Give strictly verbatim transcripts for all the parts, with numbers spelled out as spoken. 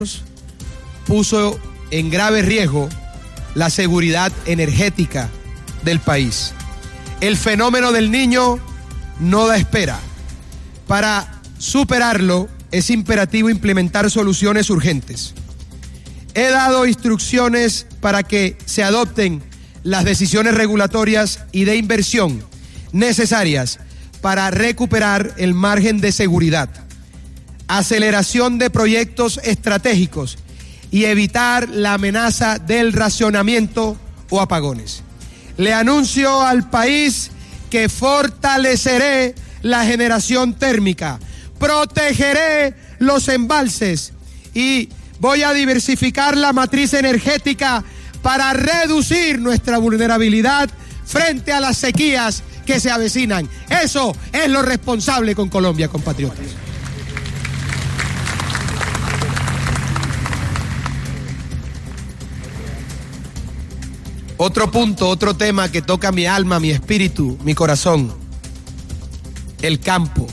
puso en grave riesgo la seguridad energética del país. El fenómeno del Niño no da espera. Para superarlo es imperativo implementar soluciones urgentes. He dado instrucciones para que se adopten las decisiones regulatorias y de inversión necesarias para recuperar el margen de seguridad, aceleración de proyectos estratégicos y evitar la amenaza del racionamiento o apagones. Le anuncio al país que fortaleceré la generación térmica, protegeré los embalses y voy a diversificar la matriz energética para reducir nuestra vulnerabilidad frente a las sequías que se avecinan. Eso es lo responsable con Colombia, compatriotas. Otro punto, otro tema que toca mi alma, mi espíritu, mi corazón. El campo.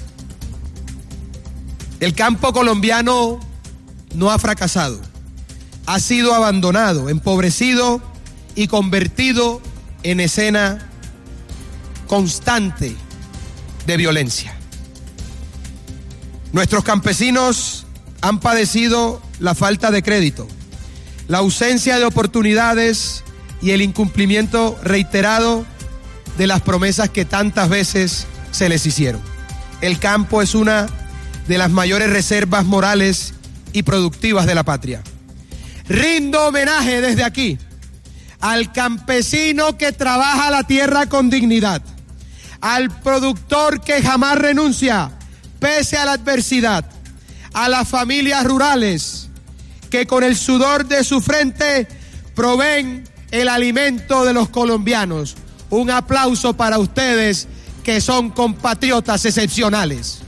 El campo colombiano no ha fracasado. Ha sido abandonado, empobrecido y convertido en escena constante de violencia. Nuestros campesinos han padecido la falta de crédito, la ausencia de oportunidades y el incumplimiento reiterado de las promesas que tantas veces se les hicieron. El campo es una de las mayores reservas morales y productivas de la patria. Rindo homenaje desde aquí al campesino que trabaja la tierra con dignidad, al productor que jamás renuncia pese a la adversidad, a las familias rurales que con el sudor de su frente proveen el alimento de los colombianos. Un aplauso para ustedes que son compatriotas excepcionales.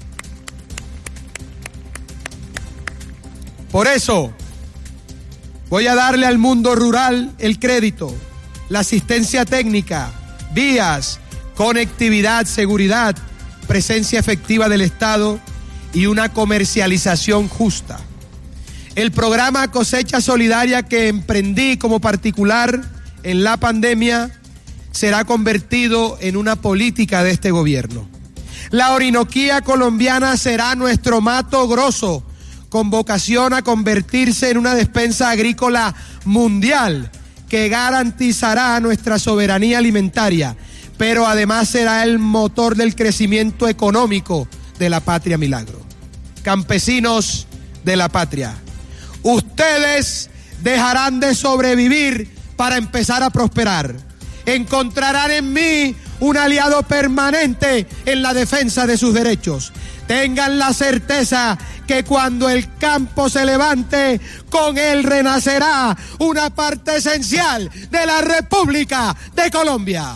Por eso voy a darle al mundo rural el crédito, la asistencia técnica, vías, conectividad, seguridad, presencia efectiva del Estado y una comercialización justa. El programa Cosecha Solidaria que emprendí como particular en la pandemia será convertido en una política de este gobierno. La Orinoquía colombiana será nuestro Mato Grosso, con vocación a convertirse en una despensa agrícola mundial que garantizará nuestra soberanía alimentaria, pero además será el motor del crecimiento económico de la patria milagro. Campesinos de la patria, ustedes dejarán de sobrevivir para empezar a prosperar. Encontrarán en mí un aliado permanente en la defensa de sus derechos. Tengan la certeza que cuando el campo se levante, con él renacerá una parte esencial de la República de Colombia.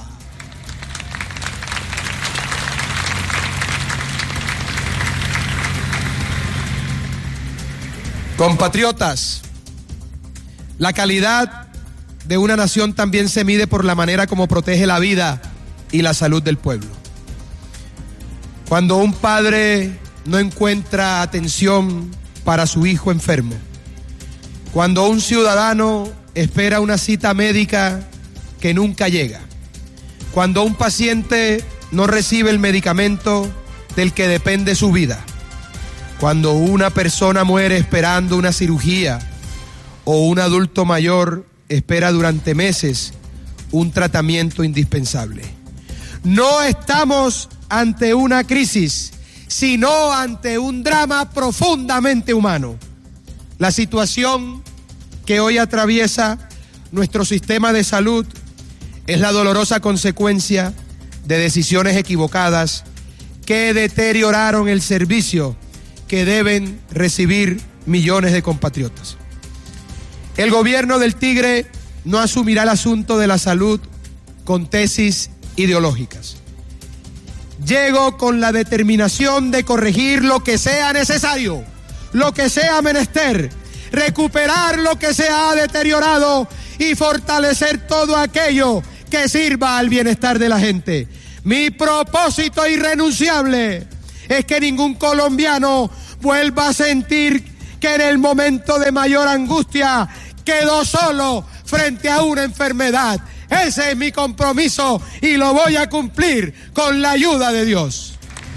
Compatriotas, la calidad de una nación también se mide por la manera como protege la vida y la salud del pueblo. Cuando un padre no encuentra atención para su hijo enfermo, cuando un ciudadano espera una cita médica que nunca llega, cuando un paciente no recibe el medicamento del que depende su vida, cuando una persona muere esperando una cirugía o un adulto mayor espera durante meses un tratamiento indispensable. No estamos ante una crisis, sino ante un drama profundamente humano. La situación que hoy atraviesa nuestro sistema de salud es la dolorosa consecuencia de decisiones equivocadas que deterioraron el servicio que deben recibir millones de compatriotas. El gobierno del Tigre no asumirá el asunto de la salud con tesis ideológicas. Llego con la determinación de corregir lo que sea necesario, lo que sea menester, recuperar lo que se ha deteriorado y fortalecer todo aquello que sirva al bienestar de la gente. Mi propósito irrenunciable es que ningún colombiano vuelva a sentir que en el momento de mayor angustia quedó solo frente a una enfermedad. Ese es mi compromiso y lo voy a cumplir con la ayuda de Dios.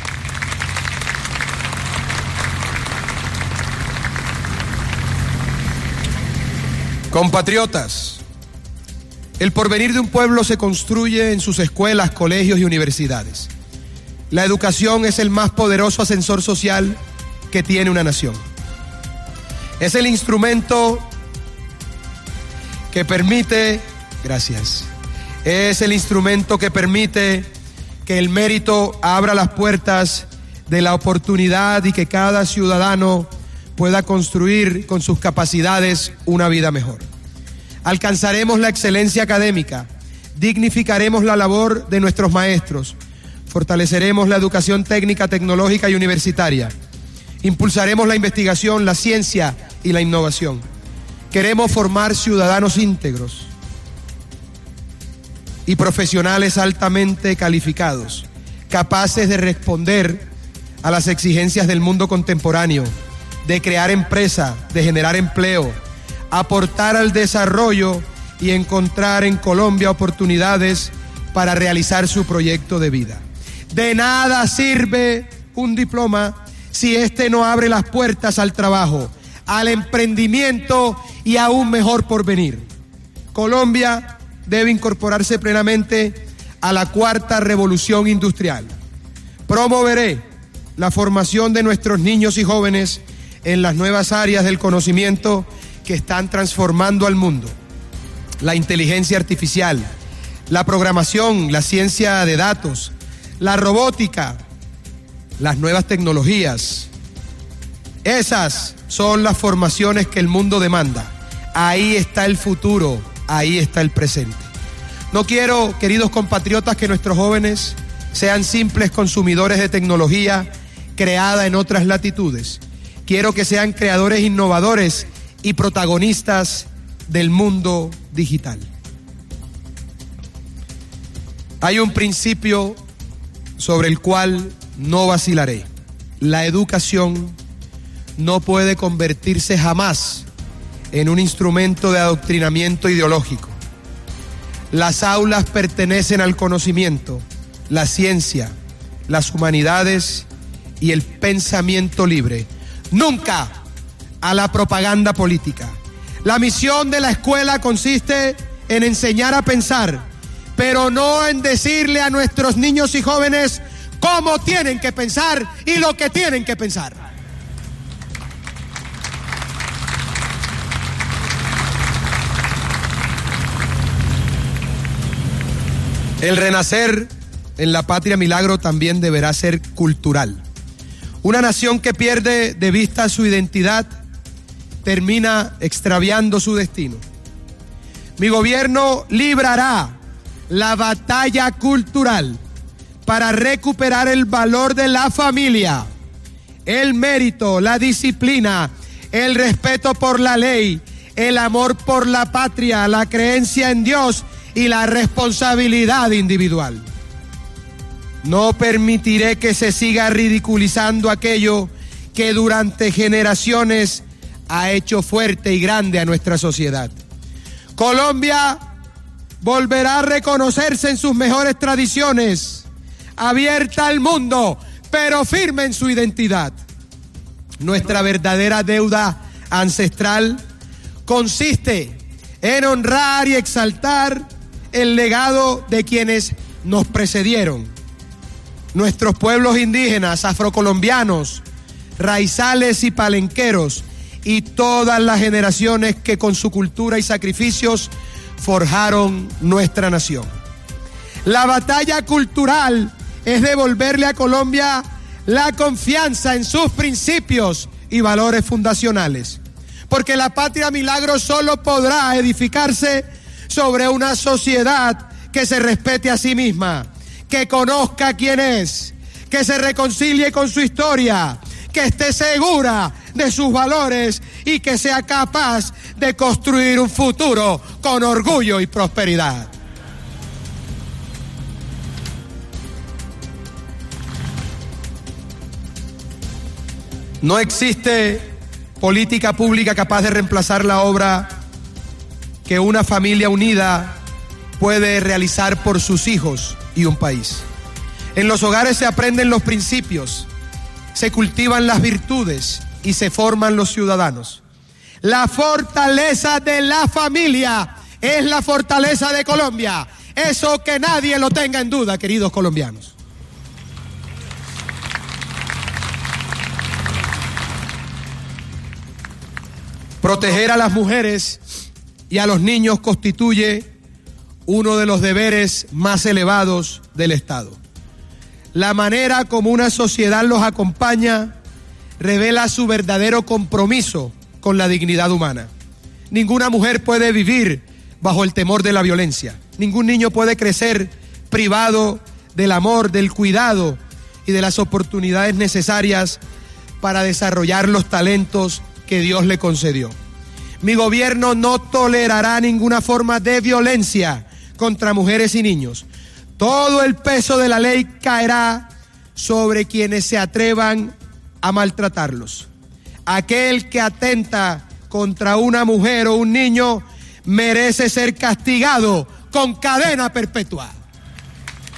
Compatriotas, el porvenir de un pueblo se construye en sus escuelas, colegios y universidades. La educación es el más poderoso ascensor social que tiene una nación. Es el instrumento que permite, gracias, es el instrumento que permite que el mérito abra las puertas de la oportunidad y que cada ciudadano pueda construir con sus capacidades una vida mejor. Alcanzaremos la excelencia académica, dignificaremos la labor de nuestros maestros, fortaleceremos la educación técnica, tecnológica y universitaria, impulsaremos la investigación, la ciencia y la innovación. Queremos formar ciudadanos íntegros y profesionales altamente calificados, capaces de responder a las exigencias del mundo contemporáneo, de crear empresa, de generar empleo, aportar al desarrollo y encontrar en Colombia oportunidades para realizar su proyecto de vida. De nada sirve un diploma si este no abre las puertas al trabajo, al emprendimiento y a un mejor porvenir. Colombia debe incorporarse plenamente a la cuarta revolución industrial. Promoveré la formación de nuestros niños y jóvenes en las nuevas áreas del conocimiento que están transformando al mundo. La inteligencia artificial, la programación, la ciencia de datos, la robótica, las nuevas tecnologías. Esas son las formaciones que el mundo demanda. Ahí está el futuro, ahí está el presente. No quiero, queridos compatriotas, que nuestros jóvenes sean simples consumidores de tecnología creada en otras latitudes. Quiero que sean creadores innovadores y protagonistas del mundo digital. Hay un principio sobre el cual no vacilaré. La educación no puede convertirse jamás en un instrumento de adoctrinamiento ideológico. Las aulas pertenecen al conocimiento, la ciencia, las humanidades y el pensamiento libre. Nunca a la propaganda política. La misión de la escuela consiste en enseñar a pensar, pero no en decirle a nuestros niños y jóvenes cómo tienen que pensar y lo que tienen que pensar. El renacer en la patria milagro también deberá ser cultural. Una nación que pierde de vista su identidad termina extraviando su destino. Mi gobierno librará la batalla cultural para recuperar el valor de la familia, el mérito, la disciplina, el respeto por la ley, el amor por la patria, la creencia en Dios y la responsabilidad individual. No permitiré que se siga ridiculizando aquello que durante generaciones ha hecho fuerte y grande a nuestra sociedad. Colombia volverá a reconocerse en sus mejores tradiciones, abierta al mundo, pero firme en su identidad. Nuestra verdadera deuda ancestral consiste en honrar y exaltar el legado de quienes nos precedieron. Nuestros pueblos indígenas, afrocolombianos, raizales y palenqueros, y todas las generaciones que con su cultura y sacrificios forjaron nuestra nación. La batalla cultural es devolverle a Colombia la confianza en sus principios y valores fundacionales, porque la patria milagro solo podrá edificarse sobre una sociedad que se respete a sí misma, que conozca quién es, que se reconcilie con su historia, que esté segura de sus valores y que sea capaz de construir un futuro con orgullo y prosperidad. No existe política pública capaz de reemplazar la obra que una familia unida puede realizar por sus hijos y un país. En los hogares se aprenden los principios, se cultivan las virtudes y se forman los ciudadanos. La fortaleza de la familia es la fortaleza de Colombia. Eso que nadie lo tenga en duda, queridos colombianos. Proteger a las mujeres y a los niños constituye uno de los deberes más elevados del Estado. La manera como una sociedad los acompaña revela su verdadero compromiso con la dignidad humana. Ninguna mujer puede vivir bajo el temor de la violencia. Ningún niño puede crecer privado del amor, del cuidado y de las oportunidades necesarias para desarrollar los talentos que Dios le concedió. Mi gobierno no tolerará ninguna forma de violencia contra mujeres y niños. Todo el peso de la ley caerá sobre quienes se atrevan a maltratarlos. Aquel que atenta contra una mujer o un niño merece ser castigado con cadena perpetua.